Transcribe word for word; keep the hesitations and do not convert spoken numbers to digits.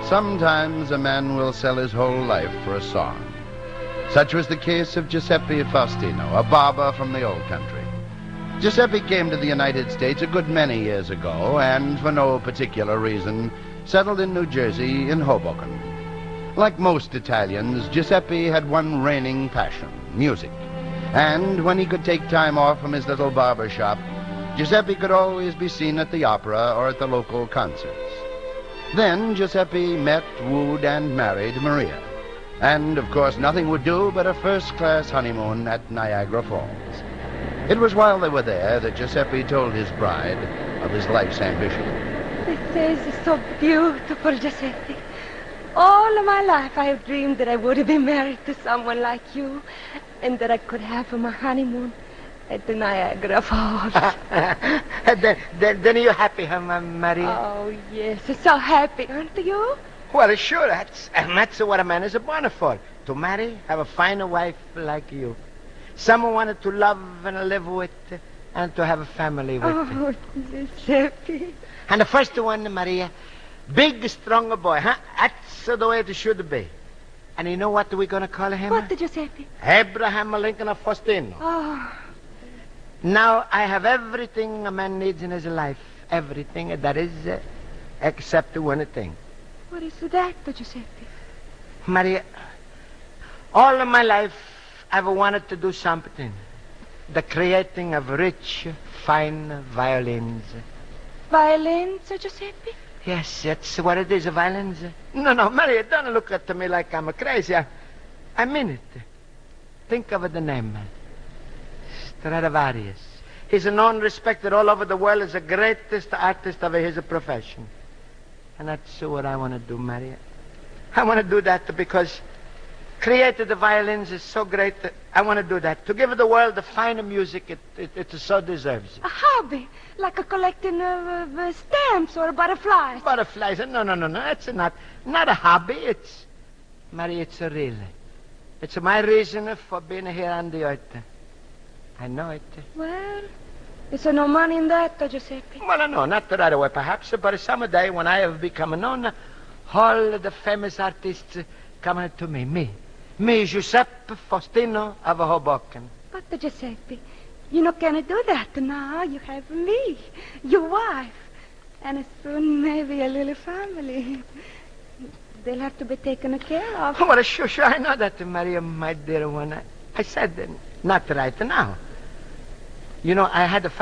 Sometimes a man will sell his whole life for a song. Such was the case of Giuseppe Faustino, a barber from the old country. Giuseppe came to the United States a good many years ago and, for no particular reason, settled in New Jersey in Hoboken. Like most Italians, Giuseppe had one reigning passion, music. And when he could take time off from his little barber shop, Giuseppe could always be seen at the opera or at the local concerts. Then Giuseppe met, wooed, and married Maria. And, of course, nothing would do but a first-class honeymoon at Niagara Falls. It was while they were there that Giuseppe told his bride of his life's ambition. This is so beautiful, Giuseppe. All of my life I have dreamed that I would be married to someone like you and that I could have my honeymoon at the Niagara Falls. then, then, then you're happy, huh, Maria? Oh, yes. So happy, aren't you? Well, sure. That's, and that's what a man is born for. To marry, have a fine wife like you. Someone wanted to love and live with, and to have a family with. Oh, Giuseppe. And the first one, Maria, big, strong boy, huh? That's the way it should be. And you know what we're going to call him? What, Giuseppe? Abraham Lincoln of Faustino. Oh. Now, I have everything a man needs in his life. Everything, that is, uh, except one thing. What is that, Giuseppe? Maria, all of my life, I've wanted to do something. The creating of rich, fine violins. Violins, Giuseppe? Yes, that's what it is, violins. No, no, Maria, don't look at me like I'm crazy. I, I mean it. Think of the name. Stradivarius. He's known, respected all over the world as the greatest artist of his profession. And that's what I want to do, Maria. I want to do that because created the violins is so great that I want to do that. To give the world the fine music it, it, it so deserves. A hobby, like a collecting of uh, stamps or butterflies. Butterflies? No, no, no, no. It's not, not a hobby. It's, Maria, it's a real. It's my reason for being here on the earth. I know it. Well, is there no money in that, Giuseppe? Well, no, not right away, perhaps, but someday when I have become known, all the famous artists come to me. Me. Me, Giuseppe Faustino of Hoboken. But, Giuseppe, you not gonna do that now. You have me, your wife, and soon maybe a little family. They'll have to be taken care of. Well, sure, sure, I know that, Maria, my dear one. I, I said, uh, not right now. You know, I had a